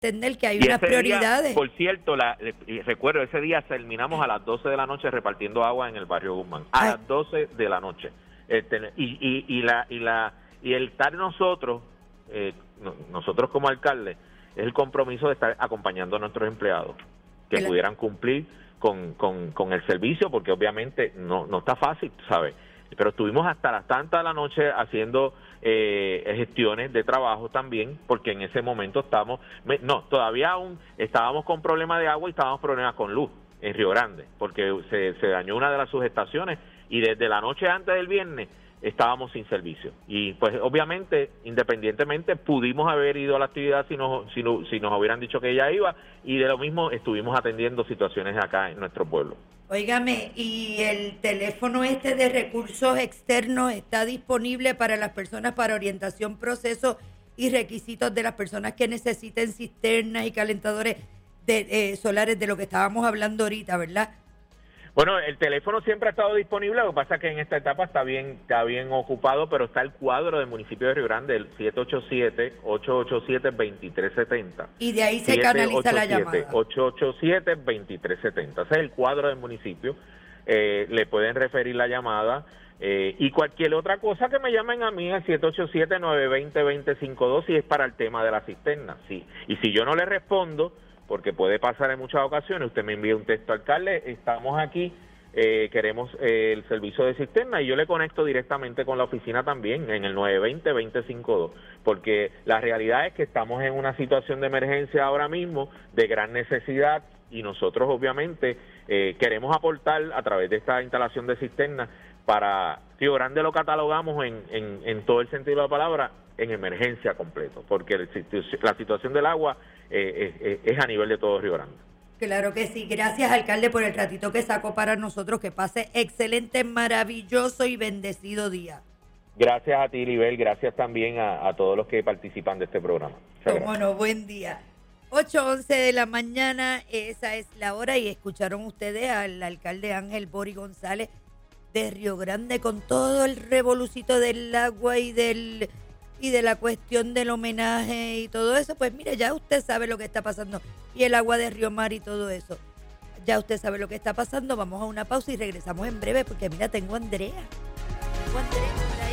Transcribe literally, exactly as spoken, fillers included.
entender que hay y unas prioridades. Día, por cierto, la, recuerdo, ese día terminamos a las doce de la noche repartiendo agua en el barrio Guzmán. A Ay. las doce de la noche. Este, y, y, y, la, y, la, y el estar nosotros, eh, nosotros como alcaldes, es el compromiso de estar acompañando a nuestros empleados, que Hola. pudieran cumplir con, con, con el servicio, porque obviamente no, no está fácil, ¿sabes? Pero estuvimos hasta las tantas de la noche haciendo eh, gestiones de trabajo también, porque en ese momento estábamos, no, todavía aún estábamos con problemas de agua y estábamos problemas con luz en Río Grande, porque se, se dañó una de las subestaciones y desde la noche antes del viernes estábamos sin servicio. Y pues obviamente, independientemente, pudimos haber ido a la actividad si nos, si, no, si nos hubieran dicho que ella iba, y de lo mismo estuvimos atendiendo situaciones acá en nuestro pueblo. Óigame, ¿y el teléfono este de recursos externos está disponible para las personas para orientación, proceso y requisitos de las personas que necesiten cisternas y calentadores de, eh, solares, de lo que estábamos hablando ahorita, verdad? Bueno, el teléfono siempre ha estado disponible, lo que pasa es que en esta etapa está bien está bien ocupado, pero está el cuadro del municipio de Río Grande, el siete ocho siete, ocho ocho siete, dos tres siete cero. Y de ahí se canaliza la llamada. ocho ocho siete, dos tres siete cero. Ese es el cuadro del municipio. Eh, le pueden referir la llamada eh, y cualquier otra cosa que me llamen a mí al siete ocho siete, nueve dos cero, dos cero cinco dos si es para el tema de la cisterna. Sí. Y si yo no le respondo, porque puede pasar en muchas ocasiones, usted me envía un texto, alcalde, estamos aquí, eh, queremos eh, el servicio de cisterna, y yo le conecto directamente con la oficina también en el nueve dos cero, dos cero cinco dos, porque la realidad es que estamos en una situación de emergencia ahora mismo, de gran necesidad, y nosotros obviamente eh, queremos aportar a través de esta instalación de cisterna para, Río Grande lo catalogamos en, en, en todo el sentido de la palabra, en emergencia completo, porque el, la situación del agua eh, es, es a nivel de todo Río Grande. Claro que sí. Gracias, alcalde, por el ratito que sacó para nosotros. Que pase excelente, maravilloso y bendecido día. Gracias a ti, Libel. Gracias también a, a todos los que participan de este programa. Cómo no, buen día. ocho once de la mañana, esa es la hora, y escucharon ustedes al alcalde Ángel Bori González de Río Grande con todo el revolucito del agua y del y de la cuestión del homenaje y todo eso. Pues mire, ya usted sabe lo que está pasando, y el agua de Río Mar y todo eso. Ya usted sabe lo que está pasando. Vamos a una pausa y regresamos en breve, porque mira, tengo a Andrea. Tengo a Andrea por ahí.